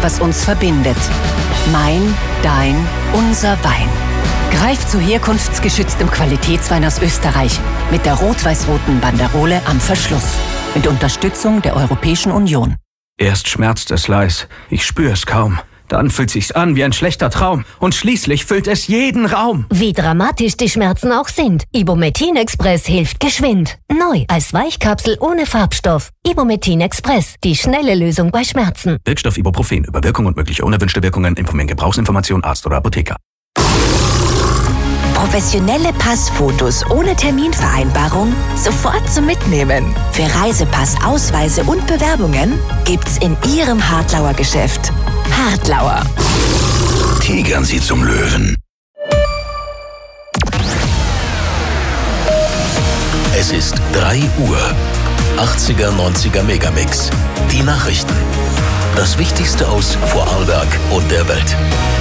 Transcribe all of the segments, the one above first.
was uns verbindet. Mein, dein, unser Wein. Greif zu herkunftsgeschütztem Qualitätswein aus Österreich mit der rot-weiß-roten Banderole am Verschluss. Mit Unterstützung der Europäischen Union. Erst schmerzt es leis, ich spür es kaum. Dann fühlt sich's an wie ein schlechter Traum und schließlich füllt es jeden Raum. Wie dramatisch die Schmerzen auch sind, Ibumetin Express hilft geschwind. Neu als Weichkapsel ohne Farbstoff. Ibumetin Express, die schnelle Lösung bei Schmerzen. Wirkstoff Ibuprofen, über Wirkung und mögliche unerwünschte Wirkungen informieren Gebrauchsinformation Arzt oder Apotheker. Professionelle Passfotos ohne Terminvereinbarung sofort zum Mitnehmen. Für Reisepass, Ausweise und Bewerbungen gibt's in Ihrem Hartlauer Geschäft. Hartlauer. Tigern Sie zum Löwen. Es ist 3 Uhr. 80er, 90er Megamix. Die Nachrichten. Das Wichtigste aus Vorarlberg und der Welt.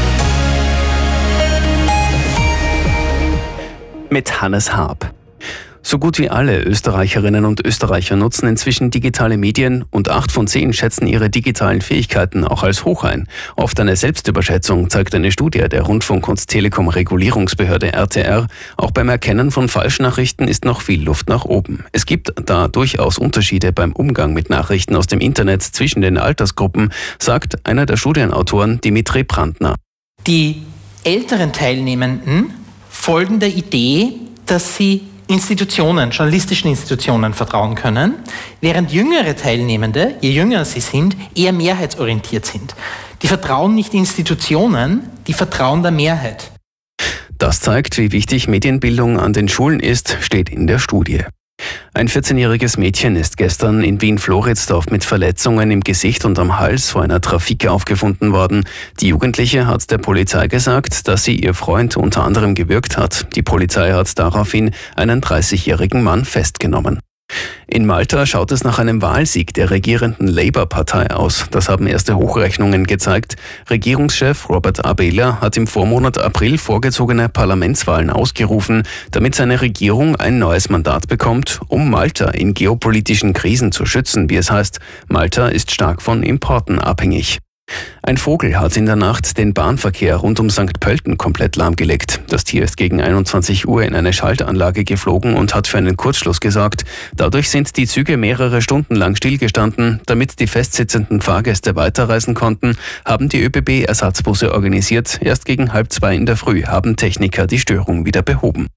Mit Hannes Haab. So gut wie alle Österreicherinnen und Österreicher nutzen inzwischen digitale Medien und 8 von 10 schätzen ihre digitalen Fähigkeiten auch als hoch ein. Oft eine Selbstüberschätzung, zeigt eine Studie der Rundfunk- und Telekom-Regulierungsbehörde RTR. Auch beim Erkennen von Falschnachrichten ist noch viel Luft nach oben. Es gibt da durchaus Unterschiede beim Umgang mit Nachrichten aus dem Internet zwischen den Altersgruppen, sagt einer der Studienautoren, Dimitri Brandner. Die älteren Teilnehmenden folgen der Idee, dass sie journalistischen Institutionen vertrauen können, während jüngere Teilnehmende, je jünger sie sind, eher mehrheitsorientiert sind. Die vertrauen nicht Institutionen, die vertrauen der Mehrheit. Das zeigt, wie wichtig Medienbildung an den Schulen ist, steht in der Studie. Ein 14-jähriges Mädchen ist gestern in Wien-Floridsdorf mit Verletzungen im Gesicht und am Hals vor einer Trafike aufgefunden worden. Die Jugendliche hat der Polizei gesagt, dass sie ihr Freund unter anderem gewürgt hat. Die Polizei hat daraufhin einen 30-jährigen Mann festgenommen. In Malta schaut es nach einem Wahlsieg der regierenden Labour-Partei aus. Das haben erste Hochrechnungen gezeigt. Regierungschef Robert Abela hat im Vormonat April vorgezogene Parlamentswahlen ausgerufen, damit seine Regierung ein neues Mandat bekommt, um Malta in geopolitischen Krisen zu schützen, wie es heißt. Malta ist stark von Importen abhängig. Ein Vogel hat in der Nacht den Bahnverkehr rund um St. Pölten komplett lahmgelegt. Das Tier ist gegen 21 Uhr in eine Schaltanlage geflogen und hat für einen Kurzschluss gesorgt. Dadurch sind die Züge mehrere Stunden lang stillgestanden. Damit die festsitzenden Fahrgäste weiterreisen konnten, haben die ÖBB Ersatzbusse organisiert. Erst gegen 1:30 in der Früh haben Techniker die Störung wieder behoben.